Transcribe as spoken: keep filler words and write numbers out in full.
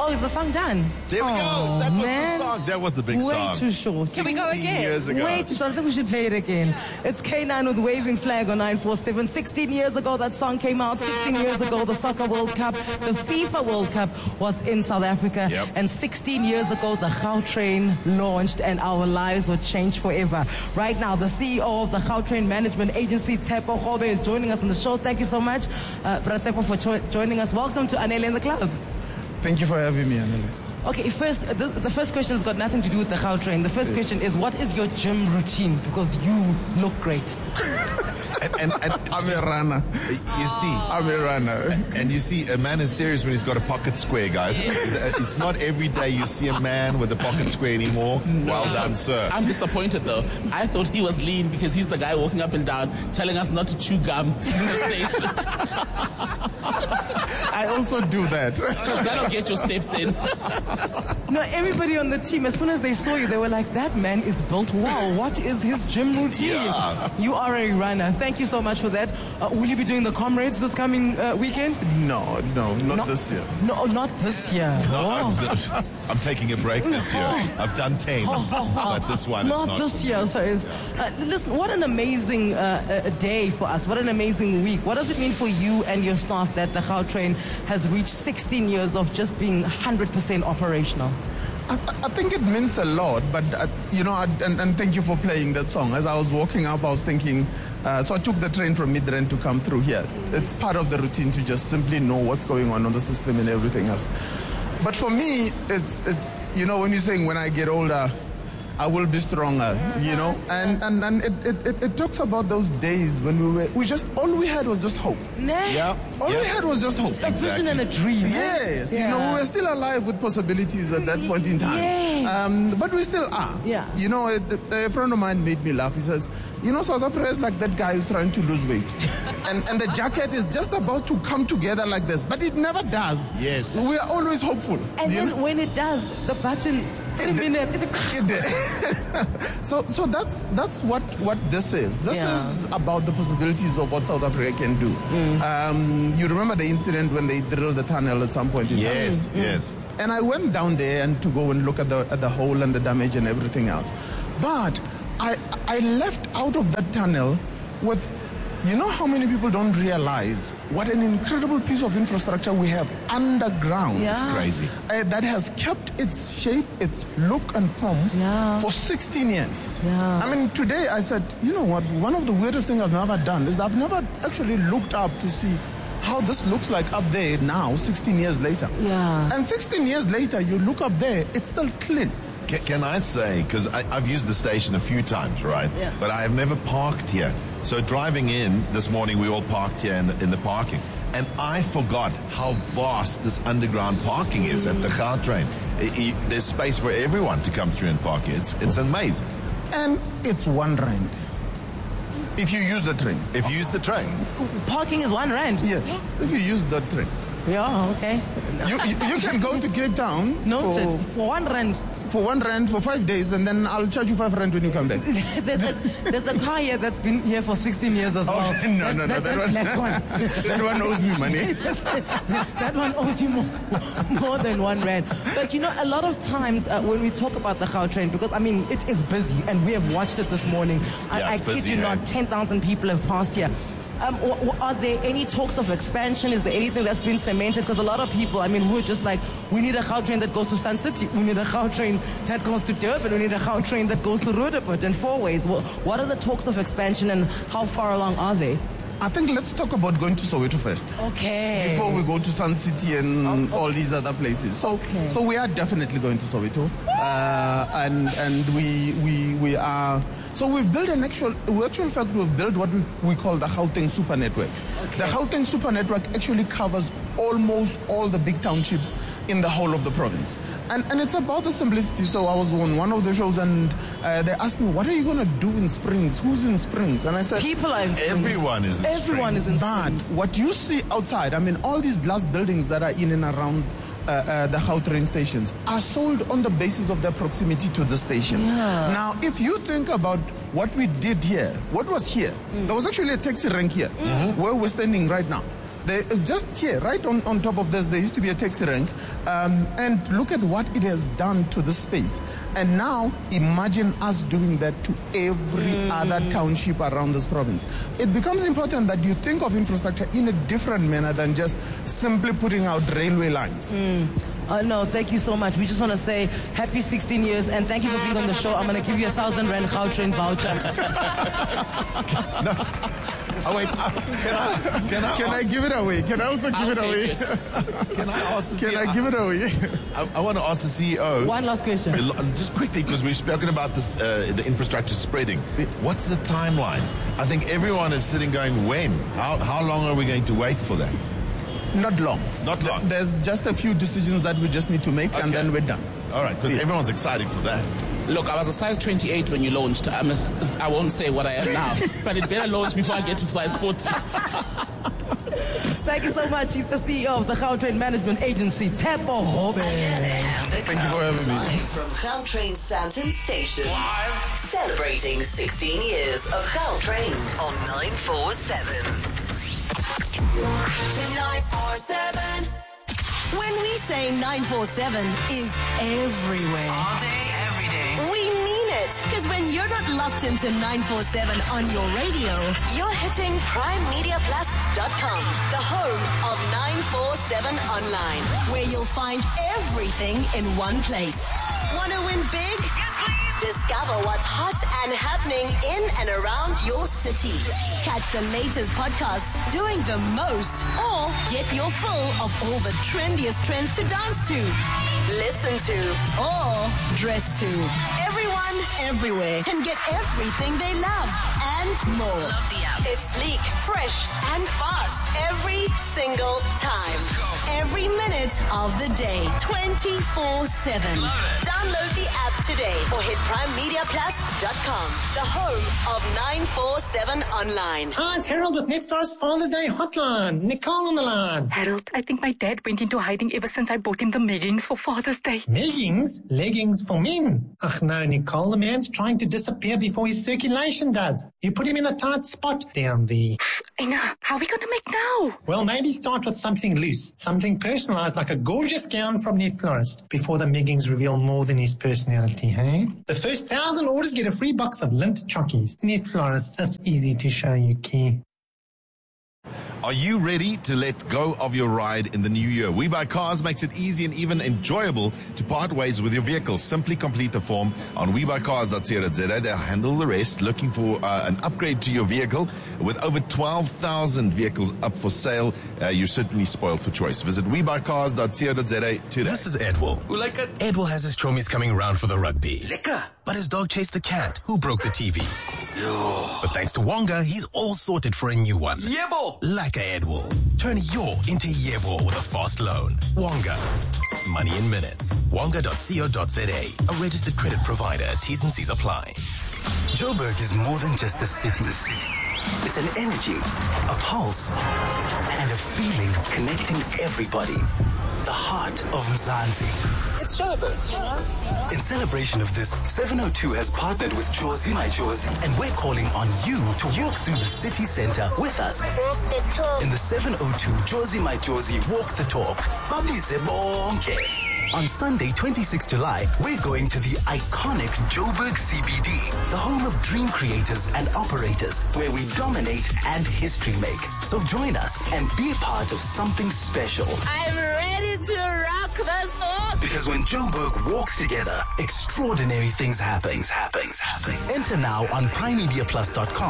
Oh, is the song done? There we oh, go. That was man. the song. That was the big Way song. Way too short. Can we go again? years ago. Way too short. I think we should play it again. It's K nine with Waving Flag on nine four seven. sixteen years ago that song came out. sixteen years ago the Soccer World Cup, the FIFA World Cup was in South Africa. Yep. And sixteen years ago the Gautrain launched and our lives were changed forever. Right now the C E O of the Gautrain Management Agency, Tshepo Kgobe, is joining us on the show. Thank you so much, uh, Bra Tshepo, for cho- joining us. Welcome to Anele in the Club. Thank you for having me, Anele. Okay, first, the, the first question has got nothing to do with the Gautrain. The first yes. question is, what is your gym routine? Because you look great. and, and, and I'm a runner. You see, I'm a runner. And you see, a man is serious when he's got a pocket square, guys. It's not every day you see a man with a pocket square anymore. No. Well done, sir. I'm disappointed, though. I thought he was lean because he's the guy walking up and down telling us not to chew gum in the station. I also do that. That'll get your steps in. No, everybody on the team, as soon as they saw you, they were like, that man is built well. What is his gym routine? Yeah. You are a runner. Thank you so much for that. Uh, will you be doing the Comrades this coming uh, weekend? No, no, not no, this year. No, not this year. No, oh. I'm, I'm taking a break this year. I've done ten, but this one not is not. this year. So it's, uh, listen, what an amazing uh, a day for us. What an amazing week. What does it mean for you and your staff that the Gautrain has reached sixteen years of just being one hundred percent operational? I, I think it means a lot, but uh, you know, I, and, and thank you for playing that song. As I was walking up, I was thinking, uh, so I took the train from Midrand to come through here. It's part of the routine to just simply know what's going on on the system and everything else. But for me, it's, it's you know, when you're saying when I get older, I will be stronger, you know, and and, and it, it, it, it talks about those days when we were, we just, all we had was just hope. Nah. Yeah. All yeah. we had was just hope. A vision and a dream. Yes, yeah. you know, we were still alive with possibilities at that point in time. Yes. Um, but we still are. Yeah. You know, a, a friend of mine made me laugh. He says, you know, South Africa is like that guy who's trying to lose weight. and and the jacket is just about to come together like this, but it never does. Yes. We are always hopeful. And then know? when it does, the button, three It, minutes. It, it, so so that's that's what, what this is. This yeah. is about the possibilities of what South Africa can do. Mm. Um, you remember the incident when they drilled the tunnel at some point in time? Yes, mm. yes. And I went down there and to go and look at the at the hole and the damage and everything else. But I I left out of that tunnel with, you know how many people don't realize what an incredible piece of infrastructure we have underground. Yeah. It's crazy. Uh, that has kept its shape, its look and form Yeah. for sixteen years. Yeah. I mean, today I said, you know what, one of the weirdest things I've never done is I've never actually looked up to see how this looks like up there now, sixteen years later. Yeah. And sixteen years later, you look up there, it's still clean. Can, can I say, because I've used the station a few times, right? Yeah. But I have never parked here. So driving in this morning, we all parked here in the, in the parking. And I forgot how vast this underground parking is at the Gautrain. It, it, there's space for everyone to come through and park here. It's, it's amazing. And it's one rand. If you use the train. If you use the train. Parking is one rand. Yes, if you use the train. Yeah, okay. You, you, you can go to Cape Town Noted. for, For one rand. for one rand for five days, and then I'll charge you five rand when you come back. there's, a, there's a car here that's been here for sixteen years as Oh, well. no, no, no, That, that that one- black one. That one owes me money. That one owes you more, more than one rand. But you know, a lot of times uh, when we talk about the Gautrain, because I mean, it is busy, and we have watched it this morning. I, Yeah, I it's kid busy, you eh? not, ten thousand people have passed here. Um, w- w- are there any talks of expansion? Is there anything that's been cemented? Because a lot of people, I mean, we're just like, we need a Gautrain that goes to Sun City. We need a Gautrain that goes to Durban. We need a Gautrain that goes to Roodepoort and Fourways. Well, what are the talks of expansion and how far along are they? I think let's talk about going to Soweto first. Okay. Before we go to Sun City and Oh, okay. all these other places. So, Okay. so we are definitely going to Soweto, uh, and and we we we are. So we've built an actual, in actual fact, we've built what we, we call the Gauteng Super Network. Okay. The Gauteng Super Network actually covers almost all the big townships in the whole of the province. And and it's about the simplicity. So I was on one of the shows and uh, they asked me, what are you going to do in Springs? Who's in Springs? And I said, People are in Springs. Everyone is in Everyone Springs. is in but Springs. what you see outside, I mean, all these glass buildings that are in and around uh, uh, the Gautrain stations are sold on the basis of their proximity to the station. Yeah. Now, if you think about what we did here, what was here? Mm. There was actually a taxi rank here, Mm-hmm. where we're standing right now. They, just here, right on, on top of this, there used to be a taxi rank. Um, and look at what it has done to the space. And now, imagine us doing that to every mm. other township around this province. It becomes important that you think of infrastructure in a different manner than just simply putting out railway lines. Mm. Uh, no, thank you so much. We just want to say happy sixteen years and thank you for being on the show. I'm going to give you a thousand rand Gautrain voucher. no. Oh wait, uh, can I, can I, can I give it away? Can I also give I'll it away? It. Can I ask the Can C E O? I give it away? I, I want to ask the C E O. One last question. Just quickly, because we've spoken about this, uh, the infrastructure spreading. What's the timeline? I think everyone is sitting going, when? How, how long are we going to wait for that? Not long. Not long. There's just a few decisions that we just need to make, okay. and then we're done. All right, because yeah. everyone's excited for that. Look, I was a size twenty-eight when you launched. I'm a, I won't say what I am now, but it better launch before I get to size forty. Thank you so much. He's the C E O of the Gautrain Management Agency, Tshepo Hobe. Thank you for having me. Live from Gautrain Sandton Station. Live. Celebrating sixteen years of Gautrain on nine four seven. nine four seven. When we say nine four seven is everywhere. All day, every day. We mean it. Because when you're not locked into nine four seven on your radio, you're hitting prime media plus dot com, the home of nine four seven online, where you'll find everything in one place. Wanna win big? Discover what's hot and happening in and around your city. Catch the latest podcasts doing the most, or get your fill of all the trendiest trends to dance to, listen to, or dress to. Everyone, everywhere can get everything they love and more. Love the app. It's sleek, fresh, and fast every single time. Every minute of the day, twenty-four seven. Download the app today or hit prime media plus dot com, the home of nine four seven online. Hi, it's Harold with Netflix Father's Day Hotline. Nicole on the line. Harold, I think my dad went into hiding ever since I bought him the leggings for Father's Day. Leggings? Leggings for men? Ach no, Nicole, the man's trying to disappear before his circulation does. You put him in a tight spot down there. I know. How are we going to make now? Well, maybe start with something loose, something personalized like a gorgeous gown from Net Florist before the meggings reveal more than his personality, hey? The first thousand orders get a free box of lint chockies. Net Florist, that's easy to show you care. Are you ready to let go of your ride in the new year? We Buy Cars makes it easy and even enjoyable to part ways with your vehicle. Simply complete the form on we buy cars dot co dot za. They'll handle the rest. Looking for uh, an upgrade to your vehicle? With over twelve thousand vehicles up for sale, uh, you're certainly spoiled for choice. Visit we buy cars dot co dot za today. This is Edwell. Edwell has his chommies coming around for the rugby. Lekker. But his dog chased the cat, who broke the T V. But thanks to Wonga, he's all sorted for a new one. Yebo! Like a Edwell. Turn your into Yebo with a fast loan. Wonga. Money in minutes. Wonga dot co dot za. A registered credit provider. T's and C's apply. Joburg is more than just a city. It's an energy, a pulse, and a feeling connecting everybody. The heart of Mzansi. It's Joburg, you know? In celebration of this, seven oh two has partnered with Jozi My Jozi, and we're calling on you to walk through the city center with us. Walk the talk. In the seven oh two Jozi My Jozi Walk the Talk. Babize bonke. On Sunday, twenty-sixth of July, we're going to the iconic Joburg C B D, the home of dream creators and operators, where we dominate and history make. So join us and be a part of something special. I'm ready to rock this book. Because when Joburg walks together, extraordinary things happen. Happen. Happen. Enter now on prime media plus dot com.